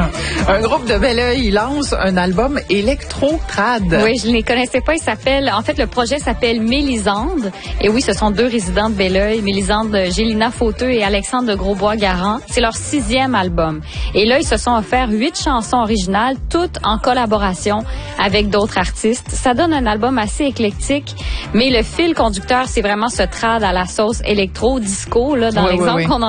Un groupe de Belleuil lance un album électro-trad. Oui, je ne les connaissais pas. Le projet s'appelle Mélisande. Et oui, ce sont 2 résidents de Belleuil, Mélisande Gélina Fauteux et Alexandre de Grosbois-Garand. C'est leur 6e album. Et là, ils se sont offerts 8 chansons originales, toutes en collaboration avec d'autres artistes. Ça donne un album assez éclectique, mais le fil conducteur, c'est vraiment ce trad à la sauce électro-disco, là, dans l'exemple qu'on